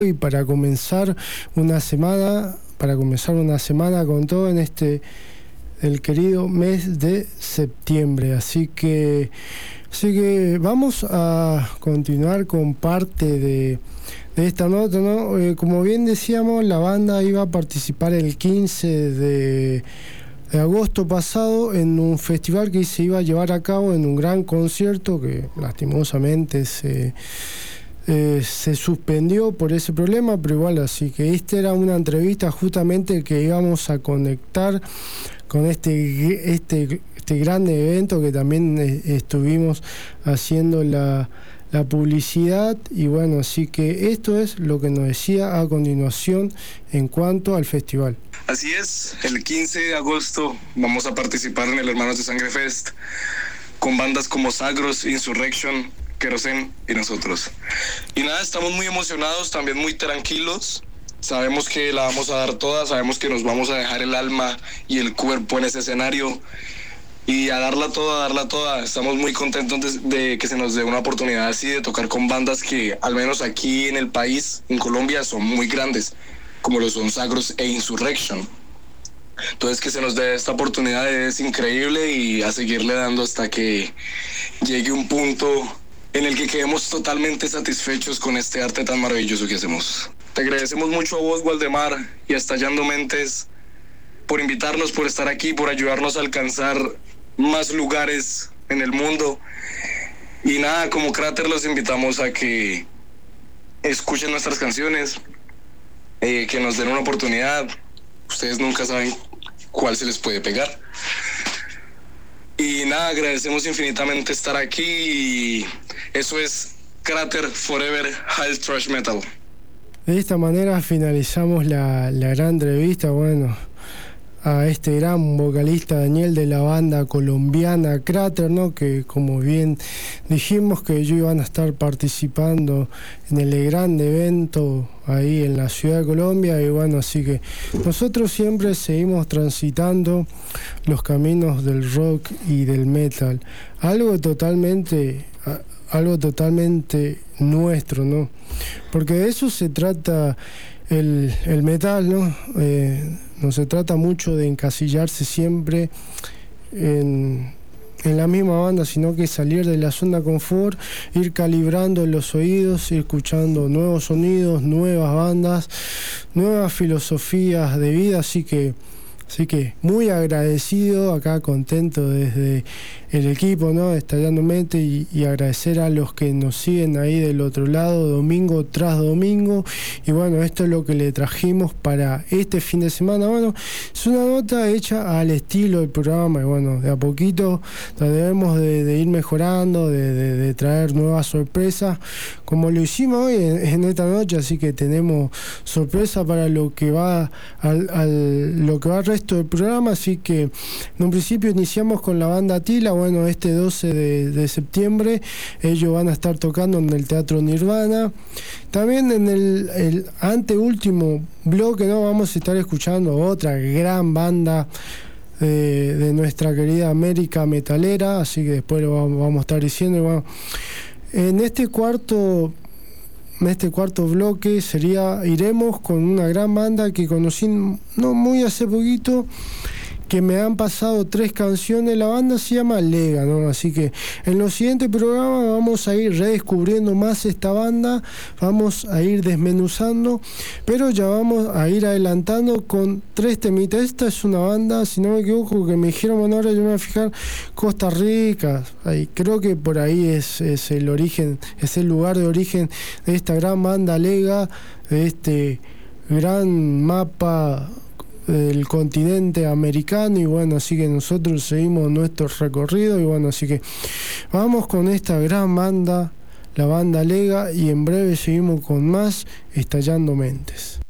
y para comenzar una semana con todo en el querido mes de septiembre. Así que vamos a continuar con parte de esta nota, ¿no? Como bien decíamos, la banda iba a participar el 15 de agosto pasado en un festival que se iba a llevar a cabo en un gran concierto que lastimosamente se suspendió por ese problema, pero igual, así que esta era una entrevista justamente que íbamos a conectar con este gran evento que también estuvimos haciendo la publicidad. Y bueno, así que esto es lo que nos decía a continuación en cuanto al festival. Así es, el 15 de agosto vamos a participar en el Hermanos de Sangre Fest con bandas como Sagros, Insurrection, Kerosene y nosotros. Y nada, estamos muy emocionados, también muy tranquilos. Sabemos que la vamos a dar toda, sabemos que nos vamos a dejar el alma y el cuerpo en ese escenario y a darla toda. Estamos muy contentos de que se nos dé una oportunidad así de tocar con bandas que al menos aquí en el país, en Colombia, son muy grandes, como lo son Sagros e Insurrection. Entonces que se nos dé esta oportunidad es increíble y a seguirle dando hasta que llegue un punto en el que quedemos totalmente satisfechos con este arte tan maravilloso que hacemos. Te agradecemos mucho a vos, Waldemar, y a Estallando Mentes por invitarnos, por estar aquí, por ayudarnos a alcanzar más lugares en el mundo. Y nada, como Cráter los invitamos a que escuchen nuestras canciones, que nos den una oportunidad. Ustedes nunca saben cuál se les puede pegar. Y nada, agradecemos infinitamente estar aquí y eso es Cráter Forever High Thrash Metal. De esta manera finalizamos la gran entrevista, bueno, a este gran vocalista Daniel de la banda colombiana Cráter, ¿no? Que como bien dijimos que ellos iban a estar participando en el gran evento ahí en la ciudad de Colombia. Y bueno, así que nosotros siempre seguimos transitando los caminos del rock y del metal, algo totalmente nuestro, ¿no? Porque de eso se trata el metal, ¿no? No se trata mucho de encasillarse siempre en la misma banda, sino que salir de la zona de confort, ir calibrando los oídos, ir escuchando nuevos sonidos, nuevas bandas, nuevas filosofías de vida. Así que muy agradecido, acá contento desde el equipo, ¿no? Estallando Mente, y agradecer a los que nos siguen ahí del otro lado, domingo tras domingo. Y bueno, esto es lo que le trajimos para este fin de semana. Bueno, es una nota hecha al estilo del programa, y bueno, de a poquito debemos de ir mejorando, de traer nuevas sorpresas, como lo hicimos hoy en esta noche. Así que tenemos sorpresa para lo que va lo que va al resto del programa. Así que en un principio iniciamos con la banda Tila. Bueno, este 12 de septiembre ellos van a estar tocando en el Teatro Nirvana. También en el anteúltimo bloque, ¿no? Vamos a estar escuchando otra gran banda de nuestra querida América metalera, así que después lo vamos a estar diciendo. Y bueno, en este cuarto bloque iremos con una gran banda que conocí no muy hace poquito, que me han pasado 3 canciones. La banda se llama Lega, ¿no? Así que en los siguientes programas vamos a ir redescubriendo más esta banda, vamos a ir desmenuzando, pero ya vamos a ir adelantando con 3 temitas. Esta es una banda, si no me equivoco, que me dijeron, bueno, ahora yo me voy a fijar, Costa Rica. Ahí, creo que por ahí es el origen, es el lugar de origen de esta gran banda Lega, de este gran mapa del continente americano. Y bueno, así que nosotros seguimos nuestro recorrido, y bueno, así que vamos con esta gran banda, la banda Lega, y en breve seguimos con más Estallando Mentes.